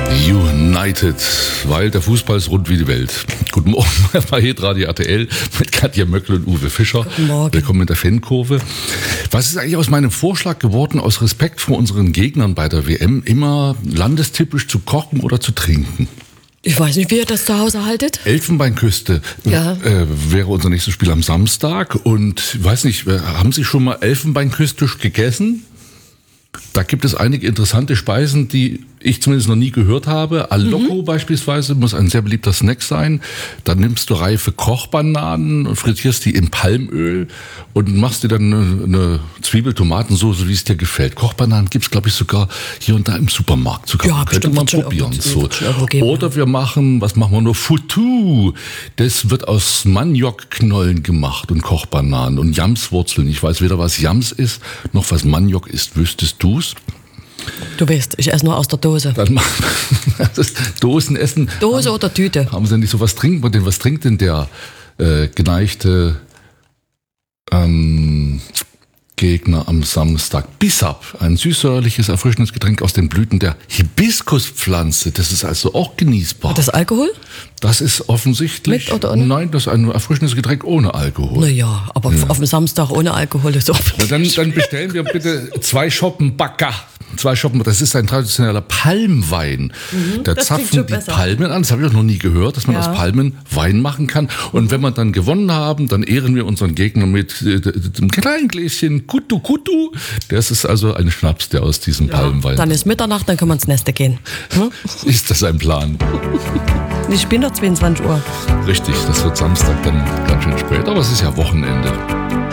United, weil der Fußball ist rund wie die Welt. Guten Morgen bei Hitradio RTL mit Katja Möckl und Uwe Fischer. Guten Morgen. Willkommen in der Fankurve. Was ist eigentlich aus meinem Vorschlag geworden, aus Respekt vor unseren Gegnern bei der WM, immer landestypisch zu kochen oder zu trinken? Ich weiß nicht, wie ihr das zu Hause haltet. Elfenbeinküste wäre unser nächstes Spiel am Samstag. Und ich weiß nicht, haben Sie schon mal Elfenbeinküste gegessen? Da gibt es einige interessante Speisen, die ich zumindest noch nie gehört habe. Alocco beispielsweise muss ein sehr beliebter Snack sein. Dann nimmst du reife Kochbananen und frittierst die im Palmöl und machst dir dann eine Zwiebel-Tomatensoße, wie es dir gefällt. Kochbananen gibt's, glaube ich, sogar hier und da im Supermarkt. Sogar. Ja, könnte man probieren. So. Oder wir machen, was machen wir nur? Foutou. Das wird aus Maniokknollen gemacht und Kochbananen und Jamswurzeln. Ich weiß weder, was Jams ist, noch was Maniok ist. Wüsstest du's? Du weißt, ich esse nur aus der Dose. Das Dosenessen. Dose oder Tüte? Haben Sie denn nicht so was trinken? Was trinkt denn der geneigte Gegner am Samstag? Bissap, ein süßsäuerliches, erfrischendes Getränk aus den Blüten der Hibiskuspflanze. Das ist also auch genießbar. Hat das Alkohol? Das ist offensichtlich. Mit oder ohne? Nein, das ist ein erfrischendes Getränk ohne Alkohol. Naja, aber auf dem Samstag ohne Alkohol ist auch. Na, dann bestellen wir bitte 2 Schoppen Bacca. 2 Schoppen, das ist ein traditioneller Palmwein. Da das zapfen klingt schon die besser. Palmen an. Das habe ich auch noch nie gehört, dass man aus Palmen Wein machen kann. Und wenn wir dann gewonnen haben, dann ehren wir unseren Gegner mit einem kleinen Gläschen Kutu Kutu. Das ist also ein Schnaps, der aus diesem Palmwein. Dann ist Mitternacht, dann können wir ins Neste gehen. Ist das ein Plan? Ich bin doch 22 Uhr. Richtig, das wird Samstag dann ganz schön spät, aber es ist ja Wochenende.